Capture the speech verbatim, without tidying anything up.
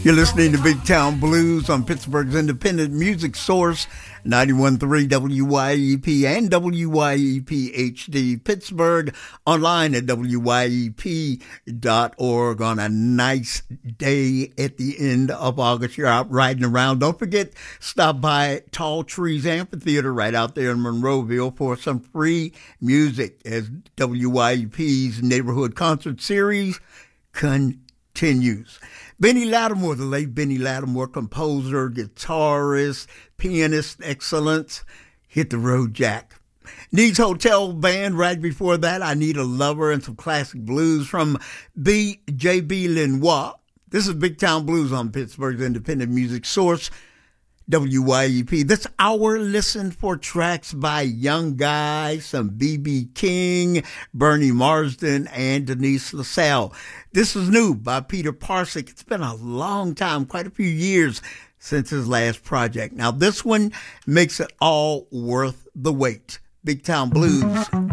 You're listening to Big Town Blues on Pittsburgh's independent music source, ninety-one point three W Y E P and W Y E P H D Pittsburgh, online at W Y E P dot org on a nice day at the end of August. You're out riding around. Don't forget, stop by Tall Trees Amphitheater right out there in Monroeville for some free music as W Y E P's Neighborhood Concert Series continues. Benny Lattimore, the late Benny Lattimore, composer, guitarist, pianist excellence, hit the road, Jack. Needs Hotel Band right before that. I Need a Lover and some classic blues from B J B Lenoir. This is Big Town Blues on Pittsburgh's independent music source, W Y E P. This hour listened for tracks by Young Guy, some B B King, Bernie Marsden, and Denise LaSalle. This is new by Peter Parcek. It's been a long time, quite a few years since his last project. Now this one makes it all worth the wait. Big Town Blues